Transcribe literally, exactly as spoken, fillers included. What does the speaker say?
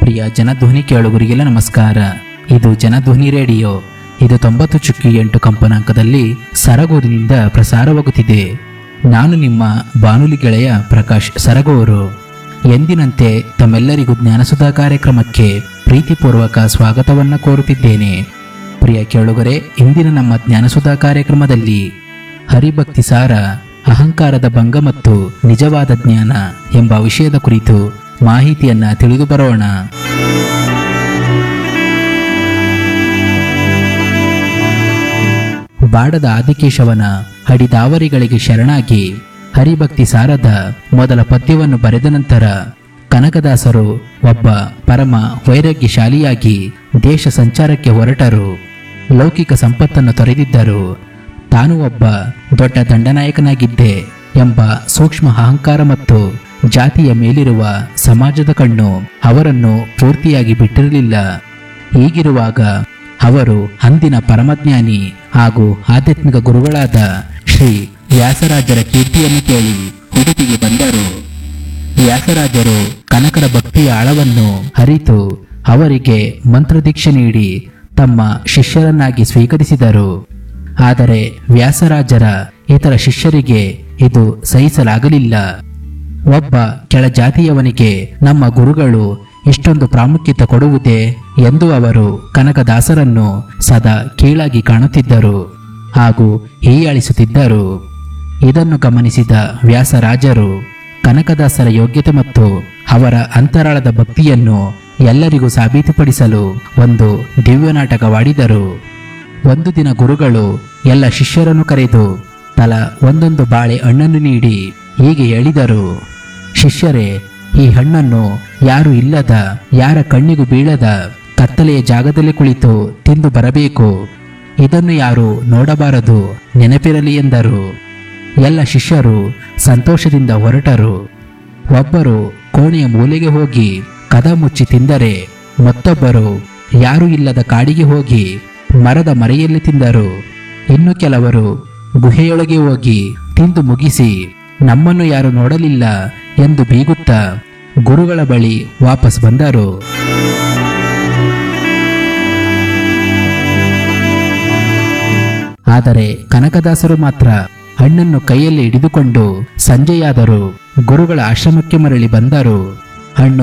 ಪ್ರಿಯ ಜನಧ್ವನಿ ಕೇಳುಗರಿಗೆಲ್ಲ ನಮಸ್ಕಾರ. ಇದು ಜನಧ್ವನಿ ರೇಡಿಯೋ. ಇದು ತೊಂಬತ್ತು ಚುಕ್ಕಿ ಎಂಟು ಕಂಪನಾಂಕದಲ್ಲಿ ಸರಗೂರಿನಿಂದ ಪ್ರಸಾರವಾಗುತ್ತಿದೆ. ನಾನು ನಿಮ್ಮ ಬಾನುಲಿ ಗೆಳೆಯ ಪ್ರಕಾಶ್ ಸರಗೂರು. ಎಂದಿನಂತೆ ತಮ್ಮೆಲ್ಲರಿಗೂ ಜ್ಞಾನಸುಧಾ ಕಾರ್ಯಕ್ರಮಕ್ಕೆ ಪ್ರೀತಿಪೂರ್ವಕ ಸ್ವಾಗತವನ್ನ ಕೋರುತ್ತಿದ್ದೇನೆ. ಪ್ರಿಯ ಕೇಳುಗರೆ, ಇಂದಿನ ನಮ್ಮ ಜ್ಞಾನಸುಧಾ ಕಾರ್ಯಕ್ರಮದಲ್ಲಿ ಹರಿಭಕ್ತಿ ಸಾರ, ಅಹಂಕಾರದ ಭಂಗ ಮತ್ತು ನಿಜವಾದ ಜ್ಞಾನ ಎಂಬ ವಿಷಯದ ಕುರಿತು ಮಾಹಿತಿಯನ್ನ ತಿಳಿದು ಬರೋಣ. ಬಾಡದ ಆದಿಕೇಶವನ ಹಡಿದಾವರಿಗಳಿಗೆ ಶರಣಾಗಿ ಹರಿಭಕ್ತಿ ಸಾರದ ಮೊದಲ ಪದ್ಯವನ್ನು ಬರೆದ ನಂತರ ಕನಕದಾಸರು ಒಬ್ಬ ಪರಮ ವೈರಾಗ್ಯಶಾಲಿಯಾಗಿ ದೇಶ ಸಂಚಾರಕ್ಕೆ ಹೊರಟರು. ಲೌಕಿಕ ಸಂಪತ್ತನ್ನು ತೊರೆದಿದ್ದರು. ತಾನು ಒಬ್ಬ ದೊಡ್ಡ ದಂಡನಾಯಕನಾಗಿದ್ದೆ ಎಂಬ ಸೂಕ್ಷ್ಮ ಅಹಂಕಾರ ಮತ್ತು ಜಾತಿಯ ಮೇಲಿರುವ ಸಮಾಜದ ಕಣ್ಣು ಅವರನ್ನು ಪೂರ್ತಿಯಾಗಿ ಬಿಟ್ಟಿರಲಿಲ್ಲ. ಹೀಗಿರುವಾಗ ಅವರು ಅಂದಿನ ಪರಮಜ್ಞಾನಿ ಹಾಗೂ ಆಧ್ಯಾತ್ಮಿಕ ಗುರುಗಳಾದ ಶ್ರೀ ವ್ಯಾಸರಾಜರ ಕೀರ್ತಿಯನ್ನು ಕೇಳಿ ಉಡುಪಿಗೆ ಬಂದರು. ವ್ಯಾಸರಾಜರು ಕನಕರ ಭಕ್ತಿಯ ಆಳವನ್ನು ಅರಿತು ಅವರಿಗೆ ಮಂತ್ರದೀಕ್ಷೆ ನೀಡಿ ತಮ್ಮ ಶಿಷ್ಯರನ್ನಾಗಿ ಸ್ವೀಕರಿಸಿದರು. ಆದರೆ ವ್ಯಾಸರಾಜರ ಇತರ ಶಿಷ್ಯರಿಗೆ ಇದು ಸಹಿಸಲಾಗಲಿಲ್ಲ. ಒಬ್ಬ ಕೆಳಜಾತಿಯವನಿಗೆ ನಮ್ಮ ಗುರುಗಳು ಇಷ್ಟೊಂದು ಪ್ರಾಮುಖ್ಯತೆ ಕೊಡುವುದೇ ಎಂದು ಅವರು ಕನಕದಾಸರನ್ನು ಸದಾ ಕೀಳಾಗಿ ಕಾಣುತ್ತಿದ್ದರು ಹಾಗೂ ಹೀಯಾಳಿಸುತ್ತಿದ್ದರು. ಇದನ್ನು ಗಮನಿಸಿದ ವ್ಯಾಸರಾಜರು ಕನಕದಾಸರ ಯೋಗ್ಯತೆ ಮತ್ತು ಅವರ ಅಂತರಾಳದ ಭಕ್ತಿಯನ್ನು ಎಲ್ಲರಿಗೂ ಸಾಬೀತುಪಡಿಸಲು ಒಂದು ದಿವ್ಯ ನಾಟಕವಾಡಿದರು. ಒಂದು ದಿನ ಗುರುಗಳು ಎಲ್ಲ ಶಿಷ್ಯರನ್ನು ಕರೆದು ತಲಾ ಒಂದೊಂದು ಬಾಳೆ ಹಣ್ಣನ್ನು ನೀಡಿ ಹೀಗೆ ಹೇಳಿದರು: ಶಿಷ್ಯರೇ, ಈ ಹಣ್ಣನ್ನು ಯಾರು ಇಲ್ಲದ, ಯಾರ ಕಣ್ಣಿಗೂ ಬೀಳದ ಕತ್ತಲೆಯ ಜಾಗದಲ್ಲಿ ಕುಳಿತು ತಿಂದು ಬರಬೇಕು. ಇದನ್ನು ಯಾರು ನೋಡಬಾರದು, ನೆನಪಿರಲಿ ಎಂದರು. ಎಲ್ಲ ಶಿಷ್ಯರು ಸಂತೋಷದಿಂದ ಹೊರಟರು. ಒಬ್ಬರು ಕೋಣೆಯ ಮೂಲೆಗೆ ಹೋಗಿ ಕದ ಮುಚ್ಚಿ ತಿಂದರೆ, ಮತ್ತೊಬ್ಬರು ಯಾರು ಇಲ್ಲದ ಕಾಡಿಗೆ ಹೋಗಿ ಮರದ ಮರೆಯಲ್ಲಿ ತಿಂದರು. ಇನ್ನು ಕೆಲವರು ಗುಹೆಯೊಳಗೆ ಹೋಗಿ ತಿಂದು ಮುಗಿಸಿ ನಮ್ಮನ್ನು ಯಾರು ನೋಡಲಿಲ್ಲ ಎಂದು ಬೀಗುತ್ತಾ ಗುರುಗಳ ಬಳಿ ವಾಪಸ್ ಬಂದರು. ಆದರೆ ಕನಕದಾಸರು ಮಾತ್ರ ಹಣ್ಣನ್ನು ಕೈಯಲ್ಲಿ ಹಿಡಿದುಕೊಂಡು ಸಂಜೆಯಾದರೂ ಗುರುಗಳ ಆಶ್ರಮಕ್ಕೆ ಮರಳಿ ಬಂದರು. ಹಣ್ಣು